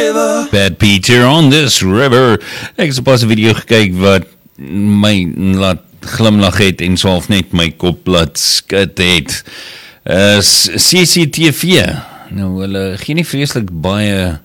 river. Bad Peter on this river. Ek het pas 'n video gekyk wat my laat glimlag het en self net my kop laat skud het. CCTV. Nou, hulle gee nie vreeslik baie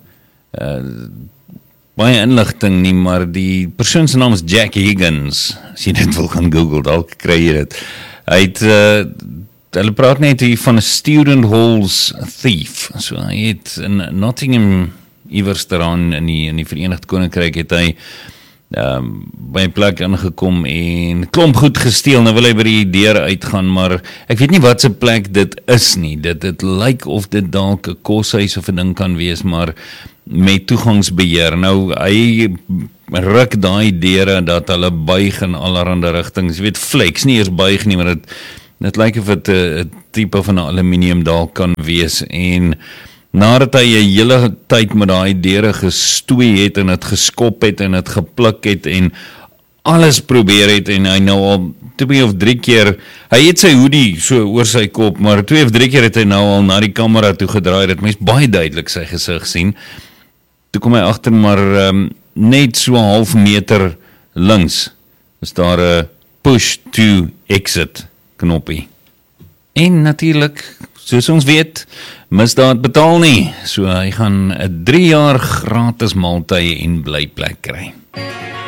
inligting nie, maar die persoon se naam is Jack Higgins. As jy dit wil gaan Google, dalk kry jy dit. Hy het hulle praat net hier van 'n student halls thief. So hy het in Nottingham iewers daaraan in die Verenigde Koninkryk het hy by 'n plek ingekom en klomp goed gesteel. Nou wil hy by die deur uitgaan, maar ek weet nie wat se plek dit is nie. Dit lyk of dit dalk 'n koshuis of 'n ding kan wees, maar met toegangsbeheer. Nou hy ruk daai deure dat hulle buig in allerlei rigtings. Jy weet, flex, nie eers buig nie, maar dit lyk of dit 'n tipe van 'n aluminium dalk kan wees. En nadat hy 'n hele tyd met daai deure gestoei het en dit geskop het en dit gepluk het en alles probeer het en hy nou al 2 of 3 keer, hy het sy hoodie so oor sy kop, maar 2 of 3 keer het hy nou al na die kamera toe gedraai, dat mens baie duidelik sy gesig sien. Toe kom hy agter, maar net so 'n half meter links is daar 'n push to exit knoppie. En natuurlik, soos ons weet, misdaad betaal nie. So hy gaan 'n 3 jaar gratis maaltye en blyplek kry.